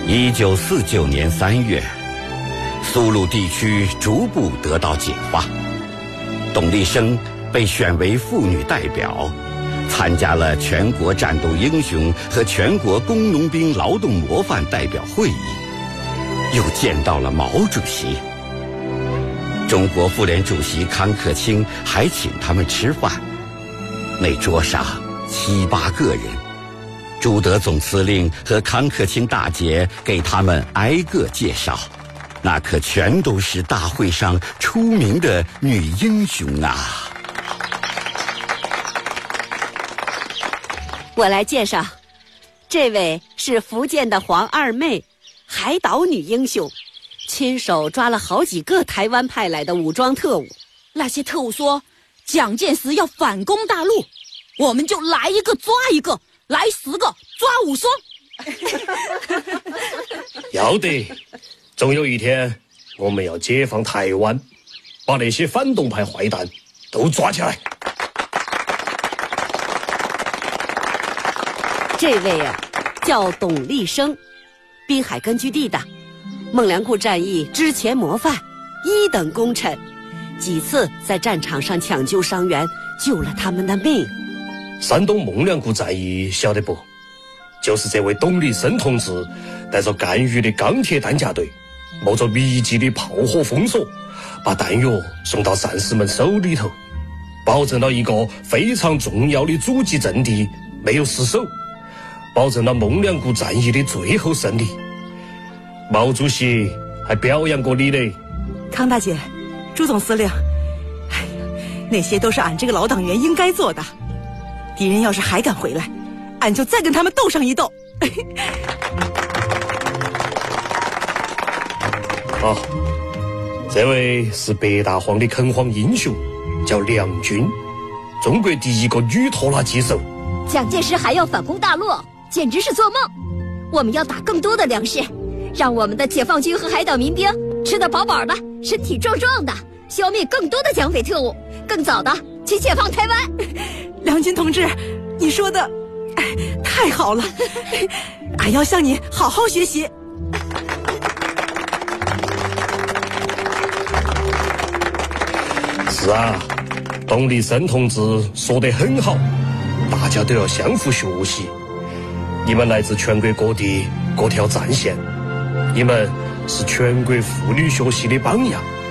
1949年3月，苏鲁地区逐步得到解放，董立生被选为妇女代表，参加了全国战斗英雄和全国工农兵劳动模范代表会议，又见到了毛主席。中国妇联主席康克清还请他们吃饭，那桌上7、8个人，朱德总司令和康克清大姐给他们挨个介绍，那可全都是大会上出名的女英雄啊！ 我来介绍，这位是福建的黄二妹，海岛女英雄，亲手抓了好几个台湾派来的武装特务。 那些特务说蒋介石要反攻大陆，我们就来一个抓一个，来10个抓5双。 要得，总有一天我们要解放台湾，把那些反动派坏蛋都抓起来。 这位啊，叫董立生，滨海根据地的，孟良崮战役之前模范，1等功臣，几次在战场上抢救伤员，救了他们的命。 山东孟良崮战役晓得不？就是这位董立生同志带着赣豫的钢铁担架队，冒着密集的炮火封锁，把弹药送到战士们手里头，保证了一个非常重要的阻击阵地没有失守，保证了孟良崮战役的最后胜利。毛主席还表扬过你嘞。 康大姐，朱总司令，哎呀，那些都是俺这个老党员应该做的。敌人要是还敢回来，俺就再跟他们斗上一斗。 好，这位是北大荒的垦荒英雄，叫梁军，中国第一个女拖拉机手。 蒋介石还要反攻大陆，简直是做梦。我们要打更多的粮食，让我们的解放军和海岛民兵吃得饱饱的，身体壮壮的，消灭更多的蒋匪特务，更早的去解放台湾。 梁军同志，你说的太好了，俺要向你好好学习。 是啊，董立生同志说得很好，大家都要相互学习。你们来自全国各地各条战线，你们是全国妇女学习的榜样。